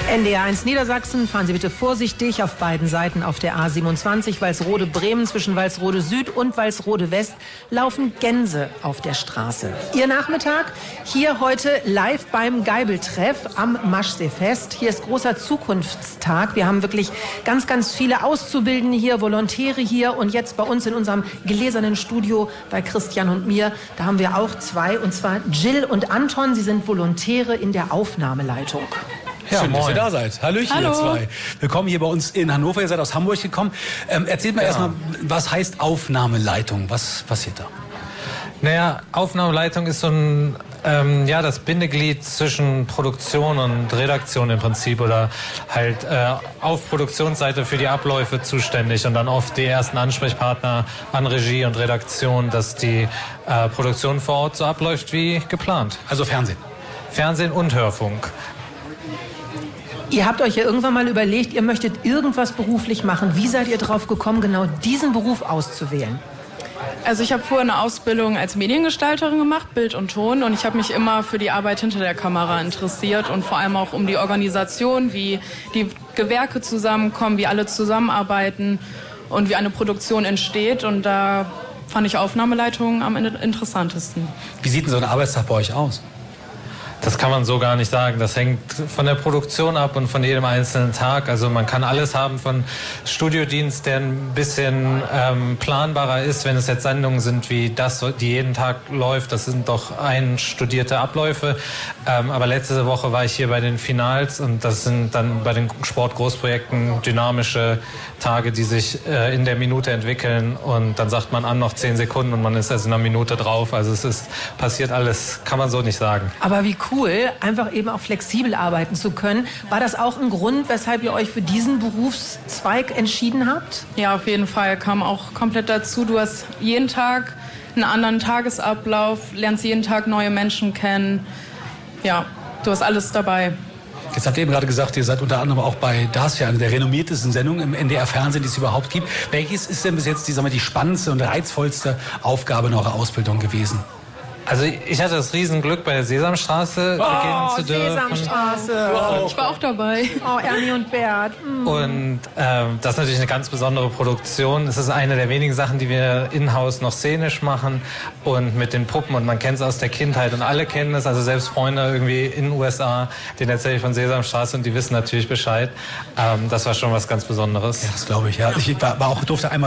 NDR1 Niedersachsen, fahren Sie bitte vorsichtig auf beiden Seiten auf der A27, Walsrode-Bremen, zwischen Walsrode Süd und Walsrode West laufen Gänse auf der Straße. Ihr Nachmittag hier heute live beim Geibeltreff am Maschseefest. Hier ist großer Zukunftstag. Wir haben wirklich ganz, ganz viele Auszubildende hier, Volontäre hier und jetzt bei uns in unserem gläsernen Studio bei Christian und mir, da haben wir auch zwei, und zwar Jill und Anton. Sie sind Volontäre in der Aufnahmeleitung. Ja, schön, moin. dass ihr da seid. Hallöchen, Hallo. ihr zwei. Willkommen hier bei uns in Hannover. Ihr seid aus Hamburg gekommen. Erzählt mal erstmal, was heißt Aufnahmeleitung? Was passiert da? Naja, Aufnahmeleitung ist so ein, das Bindeglied zwischen Produktion und Redaktion im Prinzip oder halt auf Produktionsseite für die Abläufe zuständig und dann oft die ersten Ansprechpartner an Regie und Redaktion, dass die Produktion vor Ort so abläuft wie geplant. Also Fernsehen. Fernsehen und Hörfunk. Ihr habt euch ja irgendwann mal überlegt, ihr möchtet irgendwas beruflich machen. Wie seid ihr drauf gekommen, genau diesen Beruf auszuwählen? Also ich habe vorher eine Ausbildung als Mediengestalterin gemacht, Bild und Ton, und ich habe mich immer für die Arbeit hinter der Kamera interessiert und vor allem auch um die Organisation, wie die Gewerke zusammenkommen, wie alle zusammenarbeiten und wie eine Produktion entsteht, und da fand ich Aufnahmeleitung am interessantesten. Wie sieht denn so ein Arbeitstag bei euch aus? Das kann man so gar nicht sagen. Das hängt von der Produktion ab und von jedem einzelnen Tag. Also man kann alles haben von Studiodienst, der ein bisschen planbarer ist, wenn es jetzt Sendungen sind wie das, die jeden Tag läuft. Das sind doch einstudierte Abläufe. Aber letzte Woche war ich hier bei den Finals und das sind dann bei den Sportgroßprojekten dynamische Tage, die sich in der Minute entwickeln, und dann sagt man an noch 10 Sekunden und man ist erst in einer Minute drauf. Also es ist passiert alles, kann man so nicht sagen. Aber wie cool, einfach eben auch flexibel arbeiten zu können. War das auch ein Grund, weshalb ihr euch für diesen Berufszweig entschieden habt? Ja, auf jeden Fall, kam auch komplett dazu. Du hast jeden Tag einen anderen Tagesablauf, lernst jeden Tag neue Menschen kennen. Ja, du hast alles dabei. Jetzt habt ihr eben gerade gesagt, ihr seid unter anderem auch bei Das, ja eine der renommiertesten Sendungen im NDR-Fernsehen, die es überhaupt gibt. Welches ist denn bis jetzt die spannendste und reizvollste Aufgabe in eurer Ausbildung gewesen? Also ich hatte das Riesenglück, bei der Sesamstraße beginnen zu dürfen. Sesamstraße. Wow. Ich war auch dabei. Oh, Ernie und Bert. Und das ist natürlich eine ganz besondere Produktion. Es ist eine der wenigen Sachen, die wir in-house noch szenisch machen und mit den Puppen. Und man kennt es aus der Kindheit und alle kennen es. Also selbst Freunde irgendwie in den USA, denen erzähle ich von Sesamstraße und die wissen natürlich Bescheid. Das war schon was ganz Besonderes. Ja, das glaube ich. Ja. Ich durfte einmal